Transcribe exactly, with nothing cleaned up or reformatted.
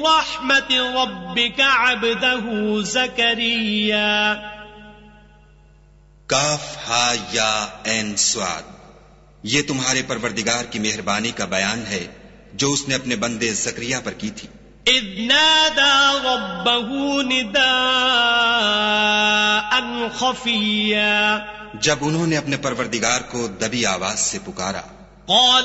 रहमति रब्बिका अब्दहू ज़करिया। काफ हा या ऐन स्वाद, ये तुम्हारे परवरदिगार की मेहरबानी का बयान है जो उसने अपने बंदे ज़करिया पर की थी। इज़ नादा रब्बहू निदाअन खफिया, जब उन्होंने अपने परवरदिगार को दबी आवाज से पुकारा।